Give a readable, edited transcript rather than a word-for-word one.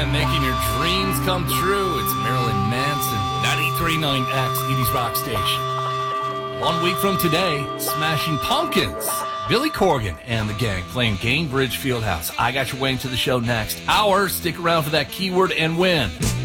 making your dreams come true. It's Marilyn Manson, 93.9X, 80s Rock Station. 1 week from today, Smashing Pumpkins, Billy Corgan and the gang playing Gainbridge Fieldhouse. I got your way into the show next hour. Stick around for that keyword and win.